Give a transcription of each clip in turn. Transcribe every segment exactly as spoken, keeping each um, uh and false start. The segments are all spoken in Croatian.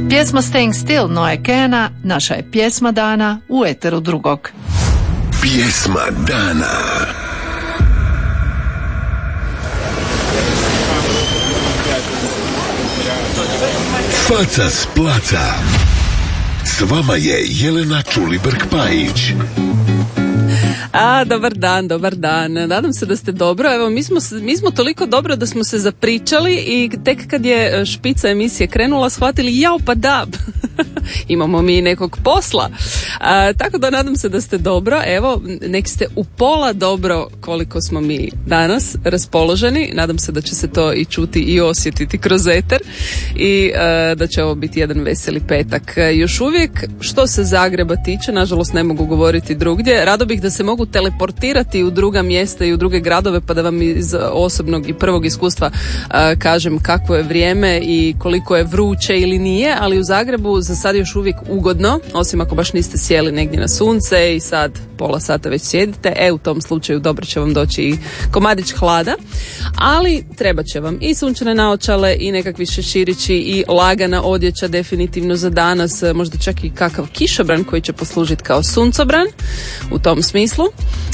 Pjesma Staying Still Noe Kena naša je pjesma dana u eteru drugog. Pjesma dana. Faca s placa. S vama je Jelena Čulibrk-Pajić. A, dobar dan, dobar dan. Nadam se da ste dobro. Evo, mi smo, mi smo toliko dobro da smo se zapričali i tek kad je špica emisije krenula, shvatili, jao pa da, imamo mi nekog posla. A, tako da nadam se da ste dobro. Evo, nek ste u pola dobro koliko smo mi danas raspoloženi. Nadam se da će se to i čuti i osjetiti kroz eter i a, da će ovo biti jedan veseli petak. Još uvijek, što se Zagreba tiče, nažalost ne mogu govoriti drugdje. Rado bih da se mogu teleportirati u druga mjesta i u druge gradove pa da vam iz osobnog i prvog iskustva a, kažem kakvo je vrijeme i koliko je vruće ili nije, ali u Zagrebu za sad još uvijek ugodno, osim ako baš niste sjeli negdje na sunce i sad pola sata već sjedite, e u tom slučaju dobro će vam doći i komadić hlada, ali treba će vam i sunčane naočale i nekakvi šeširići i lagana odjeća definitivno za danas, možda čak i kakav kišobran koji će poslužiti kao suncobran u tom smislu.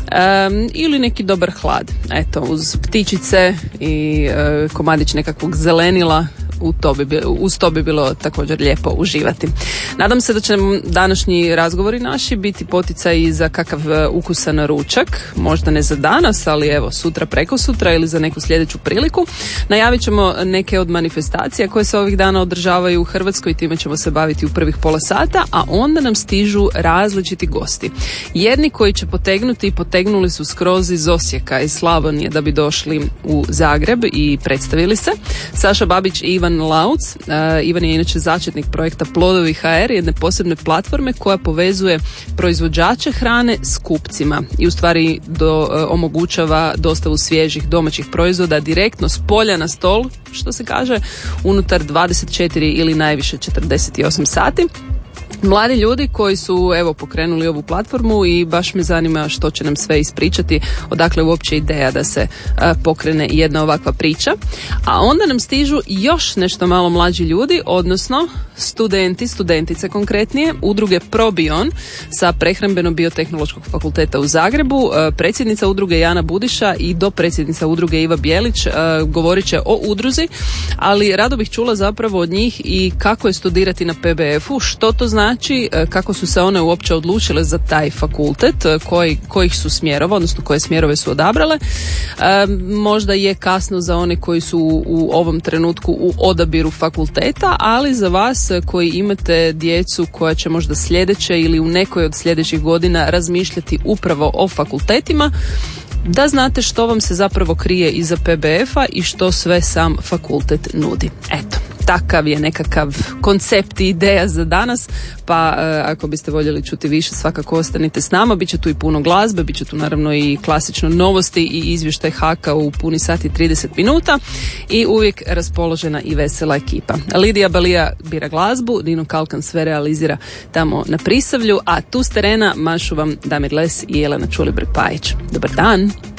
Um, ili neki dobar hlad, eto, uz ptičice i uh, komadić nekakvog zelenila, u to bi bilo, uz to bi bilo također lijepo uživati. Nadam se da će današnji razgovori naši biti poticaj za kakav ukusan ručak, možda ne za danas, ali evo sutra, preko sutra ili za neku sljedeću priliku. Najavit ćemo neke od manifestacija koje se ovih dana održavaju u Hrvatskoj i time ćemo se baviti u prvih pola sata, a onda nam stižu različiti gosti. Jedni koji će potegnuti i potegnuli su skroz iz Osijeka, iz Slavonije da bi došli u Zagreb i predstavili se. Saša Babić i Ivan Lauc. Uh, Ivan je inače začetnik projekta Plodovi ha er, jedne posebne platforme koja povezuje proizvođače hrane s kupcima i u stvari do, uh, omogućava dostavu svježih domaćih proizvoda direktno s polja na stol, što se kaže, unutar dvadeset četiri ili najviše četrdeset osam sati. Mladi ljudi koji su evo pokrenuli ovu platformu i baš me zanima što će nam sve ispričati, odakle uopće ideja da se a, pokrene jedna ovakva priča. A onda nam stižu još nešto malo mlađi ljudi, odnosno studenti, studentice konkretnije, udruge Probion sa Prehrambeno-biotehnološkog fakulteta u Zagrebu, a, predsjednica udruge Jana Budiša i dopredsjednica udruge Iva Bjelić a, govorit će o udruzi, ali rado bih čula zapravo od njih i kako je studirati na pe be efu, što to znači, kako su se one uopće odlučile za taj fakultet, koji, kojih su smjerova, odnosno koje smjerove su odabrale. E, možda je kasno za one koji su u, u ovom trenutku u odabiru fakulteta, ali za vas koji imate djecu koja će možda sljedeće ili u nekoj od sljedećih godina razmišljati upravo o fakultetima, da znate što vam se zapravo krije iza pe be efa i što sve sam fakultet nudi. Eto, takav je nekakav koncept i ideja za danas, pa e, ako biste voljeli čuti više, svakako ostanite s nama, bit će tu i puno glazbe, bit će tu naravno i klasično novosti i izvještaj Haka u puni sati trideset minuta i uvijek raspoložena i vesela ekipa. Lidija Balija bira glazbu, Dino Kalkan sve realizira tamo na Prisavlju, a tu s terena mašu vam Damir Les i Jelena Čulibrk-Pajić. Dobar dan!